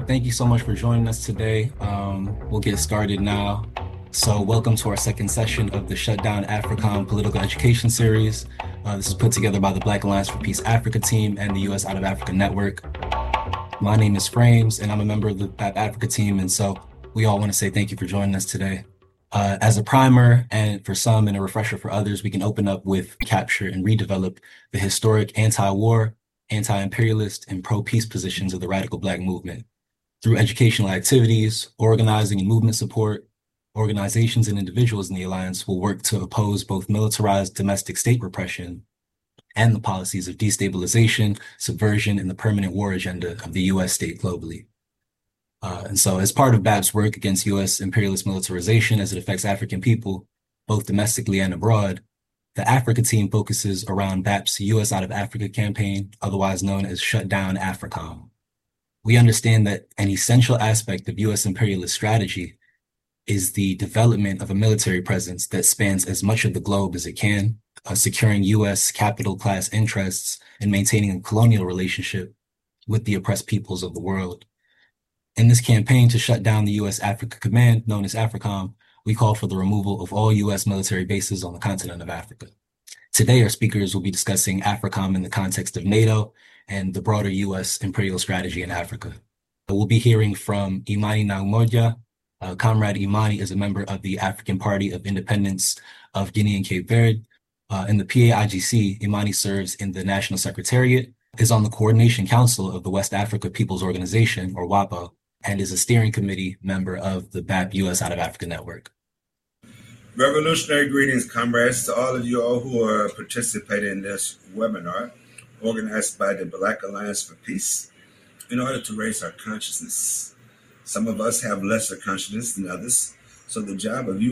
Thank you so much for joining us today. We'll get started now. So, welcome to our second session of the Shutdown AFRICOM Political Education Series. This is put together by the Black Alliance for Peace Africa team and the U.S. Out of Africa Network. My name is Frames, and I'm a member of the BAP Africa team, and so we all want to say thank you for joining us today. As a primer, and for some and a refresher for others, we can open up with capture and redevelop the historic anti-war, anti-imperialist, and pro-peace positions of the radical Black movement. Through educational activities, organizing and movement support, organizations and individuals in the Alliance will work to oppose both militarized domestic state repression and the policies of destabilization, subversion, and the permanent war agenda of the U.S. state globally. And so as part of BAP's work against U.S. imperialist militarization as it affects African people, both domestically and abroad, the Africa team focuses around BAP's U.S. Out of Africa campaign, otherwise known as Shutdown AFRICOM. We understand that an essential aspect of U.S. imperialist strategy is the development of a military presence that spans as much of the globe as it can, securing U.S. capital class interests and maintaining a colonial relationship with the oppressed peoples of the world. In this campaign to shut down the U.S. Africa Command, known as AFRICOM, we call for the removal of all U.S. military bases on the continent of Africa. Today, our speakers will be discussing AFRICOM in the context of NATO and the broader U.S. imperial strategy in Africa. We'll be hearing from Imani Naumodja. Comrade Imani is a member of the African Party of Independence of Guinea and Cape Verde. In the PAIGC, Imani serves in the National Secretariat, is on the Coordination Council of the West Africa People's Organization, or WAPO, and is a steering committee member of the BAP U.S. Out of Africa Network. Revolutionary greetings, comrades, to all of you all who are participating in this webinar organized by the Black Alliance for Peace in order to raise our consciousness. Some of us have lesser consciousness than others, so the job of you